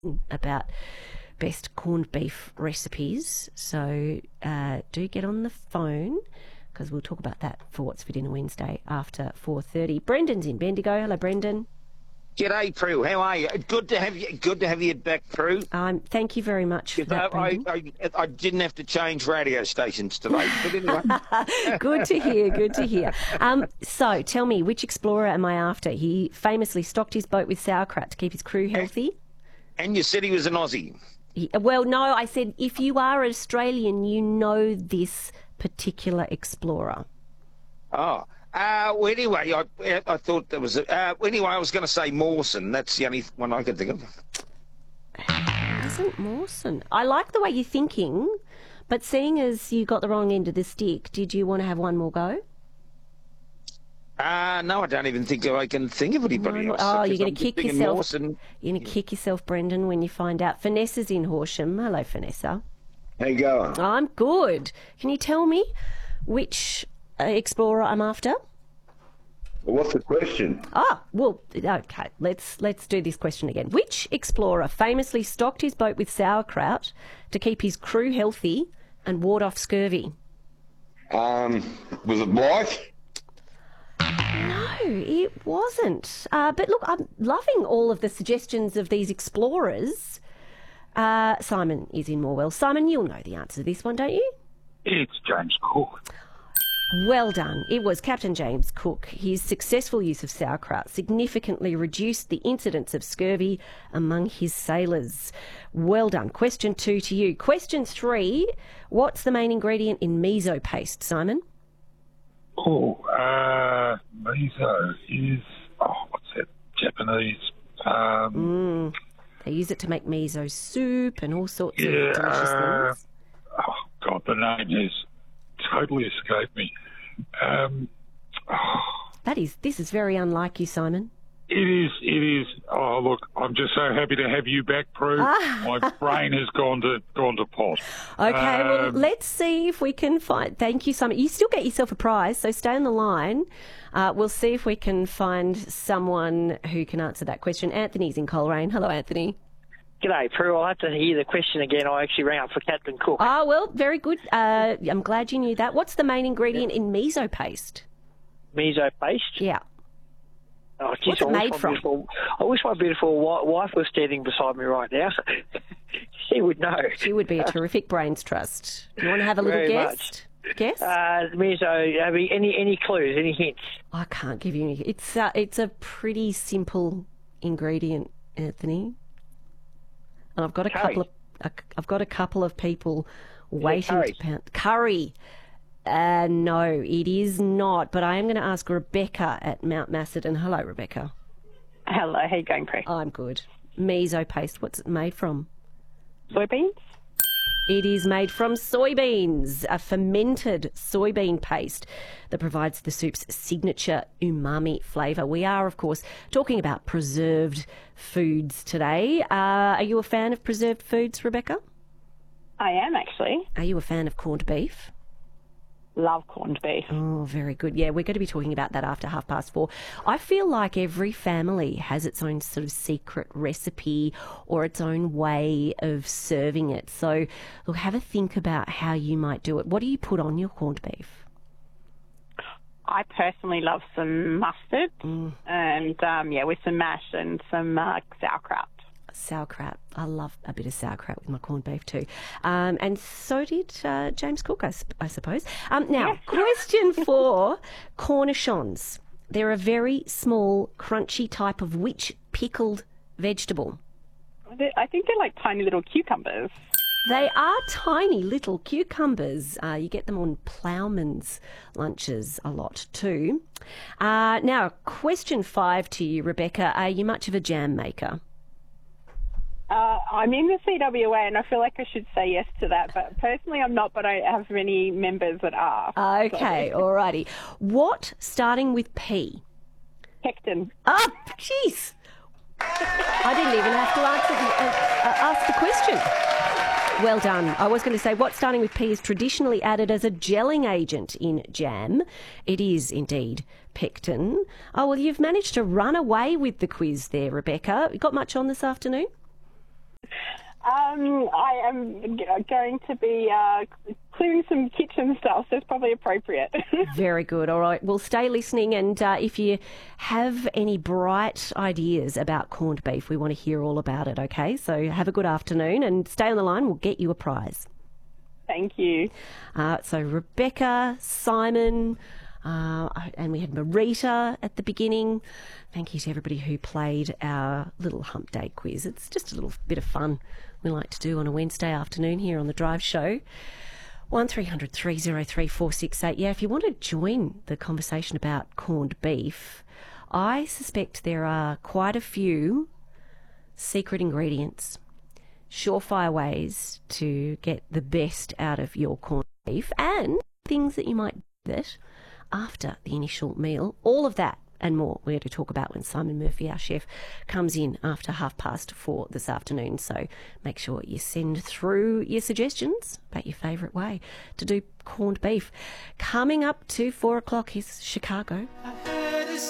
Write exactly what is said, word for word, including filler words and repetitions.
about best corned beef recipes. So uh, do get on the phone because we'll talk about that for What's for Dinner Wednesday after four thirty. Brendan's in Bendigo. Hello, Brendan. G'day, Prue. How are you? Good to have you. Good to have you back, Prue. Um, thank you very much for that, I, Brendan. I, I didn't have to change radio stations today. But anyway. Good to hear, good to hear. Um, so, tell me, which explorer am I after? He famously stocked his boat with sauerkraut to keep his crew healthy. And you said he was an Aussie. He, well, no, I said if you are Australian, you know this particular explorer. Oh. Uh, well, anyway, I, I thought there was... A, uh, anyway, I was going to say Mawson. That's the only one I could think of. It isn't Mawson. I like the way you're thinking, but seeing as you got the wrong end of the stick, did you want to have one more go? Uh, no, I don't even think I can think of anybody No, else. oh, you're going to kick yourself. Mawson. You're going to kick yourself, Brendan, when you find out. Vanessa's in Horsham. Hello, Vanessa. How you going? I'm good. Can you tell me which uh, explorer I'm after? Well, what's the question? Ah, well, okay. Let's let's do this question again. Which explorer famously stocked his boat with sauerkraut to keep his crew healthy and ward off scurvy? Um, was it Blythe? No, it wasn't. Uh, but look, I'm loving all of the suggestions of these explorers. Uh, Simon is in Morwell. Simon, you'll know the answer to this one, don't you? It's James Cook. Well done. It was Captain James Cook. His successful use of sauerkraut significantly reduced the incidence of scurvy among his sailors. Well done. Question two to you. Question three, what's the main ingredient in miso paste, Simon? Oh, uh, miso is, oh, what's that, Japanese? Um, Mm, they use it to make miso soup and all sorts yeah, of delicious uh, things. oh, God, the name has totally escaped me. Um, oh, That is, this is very unlike you, Simon. it is, it is. Oh, look, I'm just so happy to have you back, Prue. Ah. My brain has gone to gone to pot. Okay, well, Um, let's see if we can find... Thank you, Simon. You still get yourself a prize, so stay on the line. Uh, we'll see if we can find someone who can answer that question. Anthony's in Coleraine. Hello, Anthony. G'day, Prue. I'll have to hear the question again. I actually rang up for Captain Cook. Ah, well, very good. Uh, I'm glad you knew that. What's the main ingredient in miso paste? Miso paste. Yeah. Oh, geez, What's it I wish made my from? beautiful- I wish my beautiful wi- wife was standing beside me right now. She would know. She would be a terrific brains trust. You want to have a little Very guess? Guess? Uh, miso, have you- any any clues, any hints? I can't give you any. It's, uh, it's a pretty simple ingredient, Anthony. And I've got a Curry. couple of a, I've got a couple of people waiting curry? to pound curry. Uh, no, it is not. But I am going to ask Rebecca at Mount Macedon. Hello, Rebecca. Hello, how you going, Prue? I'm good. Miso paste. What's it made from? Soybeans? It is made from soybeans, a fermented soybean paste that provides the soup's signature umami flavour. We are, of course, talking about preserved foods today. Uh, are you a fan of preserved foods, Rebecca? I am, actually. Are you a fan of corned beef? Love corned beef. Oh, very good. Yeah, we're going to be talking about that after half past four. I feel like every family has its own sort of secret recipe or its own way of serving it. So, look, have a think about how you might do it. What do you put on your corned beef? I personally love some mustard Mm. and, um, yeah, with some mash and some uh, sauerkraut. Sauerkraut. I love a bit of sauerkraut with my corned beef too. Um, and so did uh, James Cook, I, sp- I suppose. Um, now, question four, cornichons. They're a very small, crunchy type of which pickled vegetable? They- I think they're like tiny little cucumbers. They are tiny little cucumbers. Uh, you get them on ploughman's lunches a lot too. Uh, now, question five to you, Rebecca. Are you much of a jam maker? Uh, I'm in the C W A and I feel like I should say yes to that, but personally I'm not, but I have many members that are. Okay, alrighty. What starting with P? Pectin. Ah, jeez. I didn't even have to answer the, uh, uh, ask the question. Well done. I was going to say what starting with P is traditionally added as a gelling agent in jam. It is indeed pectin. Oh, well, you've managed to run away with the quiz there, Rebecca. You got much on this afternoon? Um, I am g- going to be uh, clearing some kitchen stuff, so it's probably appropriate. Very good. All right. Well, stay listening, and uh, if you have any bright ideas about corned beef, we want to hear all about it, okay? So have a good afternoon and stay on the line. We'll get you a prize. Thank you. Uh, so Rebecca, Simon, uh, and we had Marita at the beginning. Thank you to everybody who played our little hump day quiz. It's just a little bit of fun we like to do on a Wednesday afternoon here on The Drive Show. one three hundred three oh three four six eight. Yeah, if you want to join the conversation about corned beef, I suspect there are quite a few secret ingredients, surefire ways to get the best out of your corned beef, and things that you might do with it after the initial meal. All of that and more we're going to talk about when Simon Murphy, our chef, comes in after half past four this afternoon. So make sure you send through your suggestions about your favourite way to do corned beef. Coming up to four o'clock is Chicago.